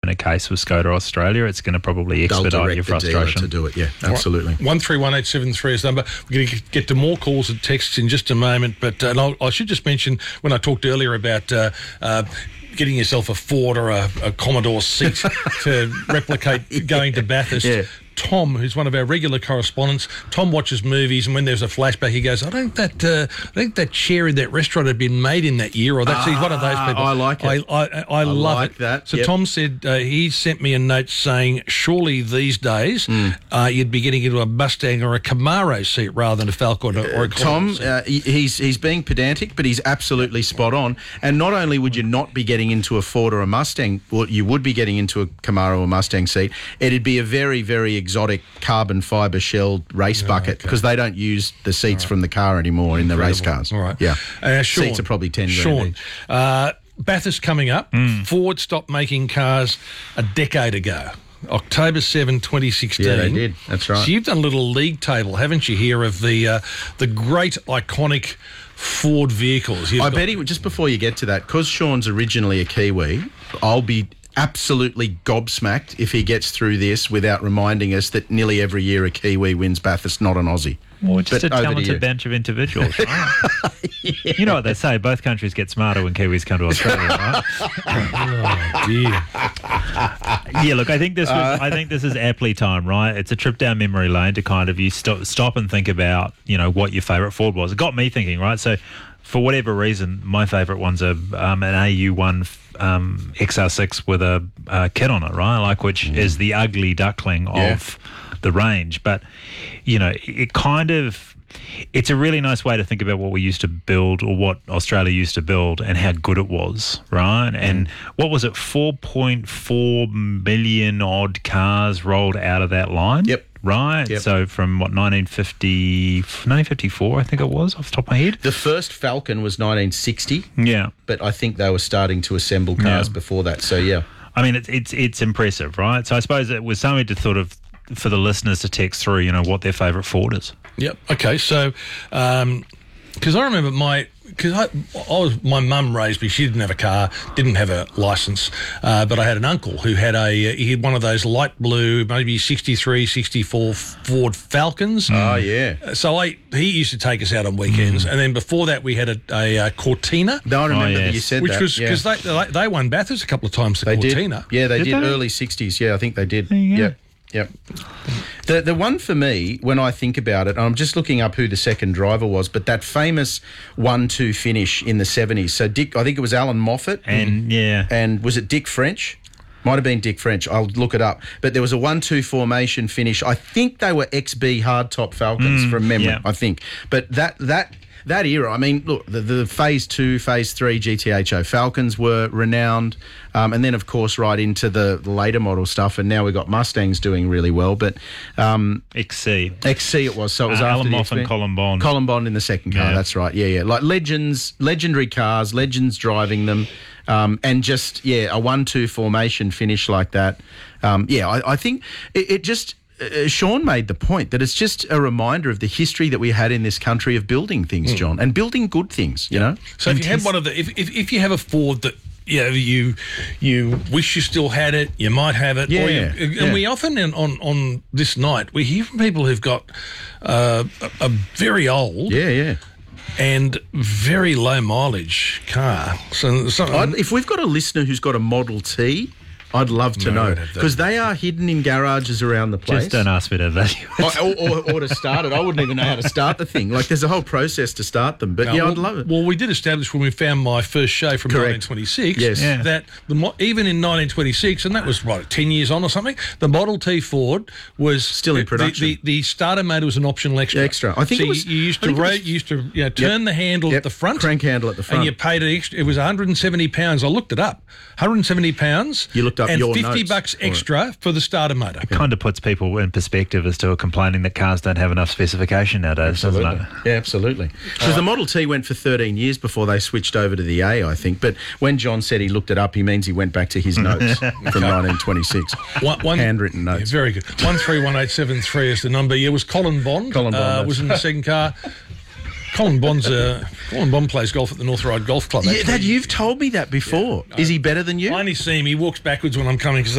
a case with Skoda Australia, it's going to probably expedite your frustration. To do it, yeah, absolutely. 131873 is the number. We're going to get to more calls and texts in just a moment, but I should just mention when I talked earlier about getting yourself a Ford or a Commodore seat to replicate going to Bathurst. Yeah. Tom, who's one of our regular correspondents, Tom watches movies, and when there's a flashback, he goes, I think that chair in that restaurant had been made in that year, or that's he's one of those people. I like it. I love like it. That. So Tom said he sent me a note saying, surely these days you'd be getting into a Mustang or a Camaro seat rather than a Falcon or a Tom, seat. He's being pedantic, but he's absolutely spot on. And not only would you not be getting into a Ford or a Mustang, well, you would be getting into a Camaro or Mustang seat. It'd be a very, very exotic carbon fibre shelled race bucket because they don't use the seats from the car anymore in the race cars. All right. Yeah. Sean, seats are probably 10 Sean, Bathurst coming up. Ford stopped making cars a decade ago. October 7, 2016. Yeah, they did. That's right. So you've done a little league table, haven't you, here of the great iconic Ford vehicles. I bet just before you get to that, because Sean's originally a Kiwi, I'll be absolutely gobsmacked if he gets through this without reminding us that nearly every year a Kiwi wins Bathurst, not an Aussie. Well, just a talented bunch of individuals, right? Yeah. You know what they say, both countries get smarter when Kiwis come to Australia, right? Oh, dear. Yeah, look, I think this is aptly timed, right? It's a trip down memory lane to kind of you stop and think about, what your favourite Ford was. It got me thinking, right? So for whatever reason, my favourite one's an AU1 XR6 with a kit on it, right? Which is the ugly duckling of the range. But, it's a really nice way to think about what we used to build or what Australia used to build and how good it was, right? And what was it, 4.4 million odd cars rolled out of that line? Yep. Right? Yep. So from, 1954, I think it was, off the top of my head? The first Falcon was 1960. Yeah. But I think they were starting to assemble cars before that, so yeah. I mean, it's impressive, right? So I suppose it was something to sort of, for the listeners to text through, what their favourite Ford is. Yep. Okay. So, because I remember my mum raised me. She didn't have a car, didn't have a license, but I had an uncle who had he had one of those light blue, maybe 63, 64 Ford Falcons. Oh yeah. So he used to take us out on weekends, and then before that we had a Cortina. No, I remember that you said which that. was because they won Bathurst a couple of times. They Cortina. Did. Yeah, they did early 60s. Yeah, I think they did. Yep. The one for me, when I think about it, I'm just looking up who the second driver was, but that famous 1-2 finish in the 70s. So I think it was Alan Moffat. And was it Dick French? Might have been Dick French. I'll look it up. But there was a 1-2 formation finish. I think they were XB hardtop Falcons from memory, I think. But that era, I mean, look, the Phase 2, Phase 3 GTHO Falcons were renowned, and then, of course, right into the later model stuff, and now we've got Mustangs doing really well, but... XC it was, so it was Alan after Moffat and Colin Bond. Colin Bond in the second car, that's right, yeah. Like legendary cars, legends driving them, and just, a 1-2 formation finish like that. I think it just... Sean made the point that it's just a reminder of the history that we had in this country of building things, John, and building good things, you know? So if you had one of the... If you have a Ford that... you wish you still had it, you might have it. And we often, on this night, we hear from people who've got a very old... and very low mileage car. So if we've got a listener who's got a Model T... I'd love to know, because they are hidden in garages around the place. Just don't ask me to evaluate. or to start it. I wouldn't even know how to start the thing. Like, there's a whole process to start them. But, I'd love it. Well, we did establish when we found my first show from 1926 that even in 1926, and that was, 10 years on or something, the Model T Ford was... still in production. The starter motor was an optional extra. I think so it was... you used to turn the handle at the front. Crank handle at the front. And you paid an extra... It was £170. I looked it up. £170. You looked up and your $50 bucks extra for the starter motor. It kind of puts people in perspective as to complaining that cars don't have enough specification nowadays, doesn't it? Yeah, absolutely. Because the Model T went for 13 years before they switched over to the A, I think. But when John said he looked it up, he means he went back to his notes from 1926. Handwritten notes. Yeah, very good. 131873 is the number. Yeah, it was Colin Bond. Was in the second car. Colin Bond plays golf at the North Ryde Golf Club. Yeah, you've told me that before. Is he better than you? I only see him. He walks backwards when I'm coming because